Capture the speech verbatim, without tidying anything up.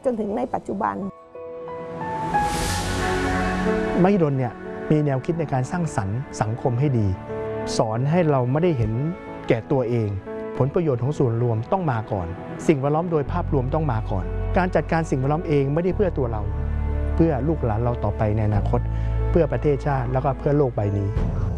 จนถึงในปัจจุบันมหิดลเนี่ยมีแนวคิดในการสร้างสรรค์สังคมให้ดีสอนให้เราไม่ได้เห็นแก่ตัวเองผลประโยชน์ของส่วนรวมต้องมาก่อนสิ่งแวดล้อมโดยภาพรวมต้องมาก่อนการจัดการสิ่งแวดล้อมเองไม่ได้เพื่อตัวเราเพื่อลูกหลานเราต่อไปในอนาคตเพื่อประเทศชาติแล้วก็เพื่อโลกใบนี้